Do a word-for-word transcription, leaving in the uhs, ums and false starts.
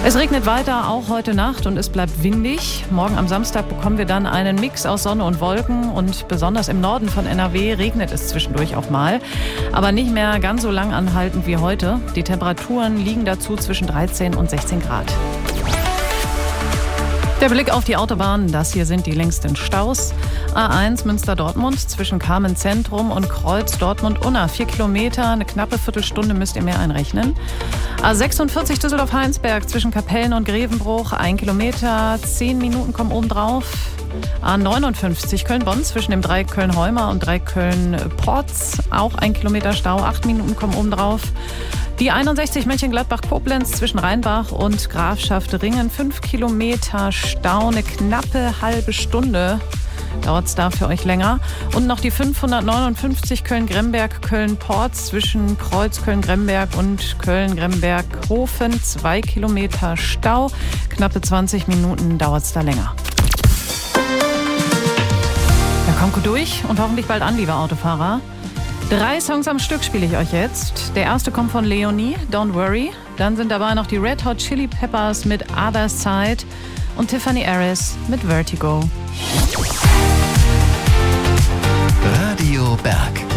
Es regnet weiter, auch heute Nacht, und es bleibt windig. Morgen am Samstag bekommen wir dann einen Mix aus Sonne und Wolken, und besonders im Norden von N R W regnet es zwischendurch auch mal. Aber nicht mehr ganz so lang anhaltend wie heute. Die Temperaturen liegen dazu zwischen dreizehn und sechzehn Grad. Der Blick auf die Autobahn, das hier sind die längsten Staus. A eins Münster-Dortmund zwischen Kamen-Zentrum und Kreuz Dortmund-Unna. Vier Kilometer, eine knappe Viertelstunde müsst ihr mehr einrechnen. A sechsundvierzig Düsseldorf-Heinsberg zwischen Kapellen und Grevenbruch. Ein Kilometer, zehn Minuten kommen obendrauf. A neunundfünfzig Köln-Bonn zwischen dem Dreieck Köln-Heuma und Dreieck Köln-Porz. Auch ein Kilometer Stau, acht Minuten kommen obendrauf. Die einundsechzig Mönchengladbach-Koblenz zwischen Rheinbach und Grafschaft Ringen. Fünf Kilometer Stau, eine knappe halbe Stunde dauert es da für euch länger. Und noch die fünfhundertneunundfünfzig Köln-Gremberg, Köln-Porz zwischen Kreuz Köln-Gremberg und Köln-Gremberg-Hofen. Zwei Kilometer Stau, knappe zwanzig Minuten dauert es da länger. Ja, kommt gut durch und hoffentlich bald an, liebe Autofahrer. Drei Songs am Stück spiele ich euch jetzt. Der erste kommt von Leonie, Don't Worry. Dann sind dabei noch die Red Hot Chili Peppers mit Other Side und Tiffany Harris mit Vertigo. Radio Berg.